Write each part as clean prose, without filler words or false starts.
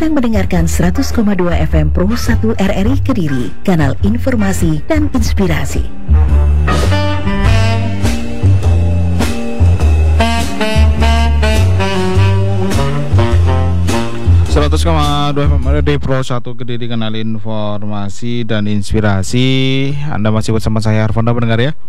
sedang mendengarkan 100,2 FM Pro 1 RRI Kediri, kanal informasi dan inspirasi. RRI Pro 1 Kediri, kanal informasi dan inspirasi. Anda masih bersama saya Arfonda, pendengar ya.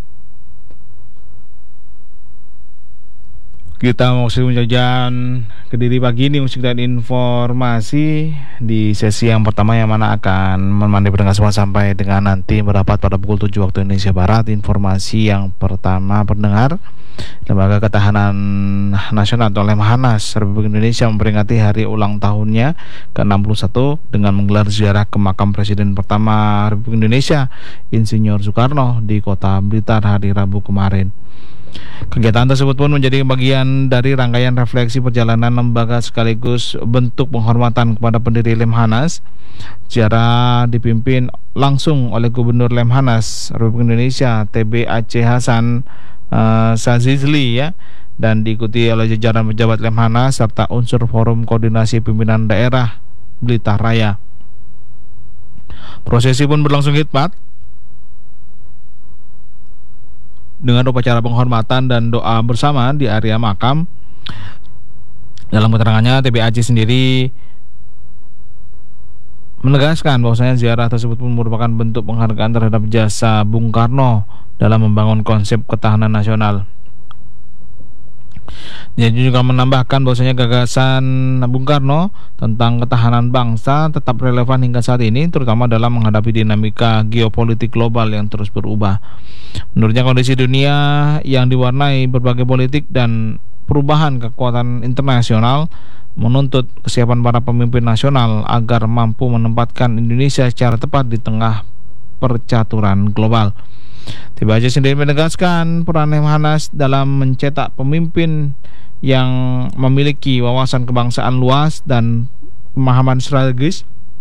Kita musik jajan Kediri pagi ini, musik dan informasi di sesi yang pertama, yang mana akan menemani pendengar semua sampai dengan nanti berapat pada pukul 7 waktu Indonesia Barat. Informasi yang pertama, pendengar, Lembaga Ketahanan Nasional atau Lemhanas Republik Indonesia memperingati hari ulang tahunnya ke-61 dengan menggelar ziarah ke makam Presiden pertama Republik Indonesia, Insinyur Soekarno, di Kota Blitar hari Rabu kemarin. Kegiatan tersebut pun menjadi bagian dari rangkaian refleksi perjalanan lembaga sekaligus bentuk penghormatan kepada pendiri Lemhanas. Ziarah dipimpin langsung oleh Gubernur Lemhanas Republik Indonesia TB Aceh Hasan Sazizli ya, dan diikuti oleh jajaran pejabat Lemhanas serta unsur Forum Koordinasi Pimpinan Daerah Blitar Raya. Prosesi pun berlangsung hikmat dengan upacara penghormatan dan doa bersama di area makam. Dalam keterangannya, TBAC sendiri menegaskan bahwasanya ziarah tersebut pun merupakan bentuk penghargaan terhadap jasa Bung Karno dalam membangun konsep ketahanan nasional. Dia juga menambahkan bahwasanya gagasan Bung Karno tentang ketahanan bangsa tetap relevan hingga saat ini, terutama dalam menghadapi dinamika geopolitik global yang terus berubah. Menurutnya, kondisi dunia yang diwarnai berbagai politik dan perubahan kekuatan internasional menuntut kesiapan para pemimpin nasional agar mampu menempatkan Indonesia secara tepat di tengah percaturan global. TBAC sendiri menegaskan peran Lemhanas dalam mencetak pemimpin yang memiliki wawasan kebangsaan luas dan pemahaman strategis.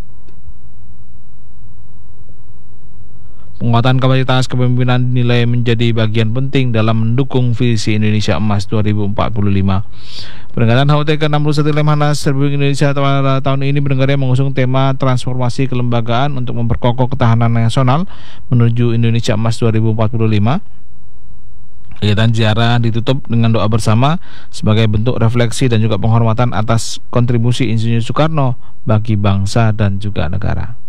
Penguatan kapasitas kepemimpinan dinilai menjadi bagian penting dalam mendukung visi Indonesia Emas 2045. Peringatan HUT ke-61 Lemhanas Republik Indonesia pada tahun ini berdengarnya mengusung tema transformasi kelembagaan untuk memperkokoh ketahanan nasional menuju Indonesia Emas 2045. Kegiatan ziarah ditutup dengan doa bersama sebagai bentuk refleksi dan juga penghormatan atas kontribusi Insinyur Soekarno bagi bangsa dan juga negara.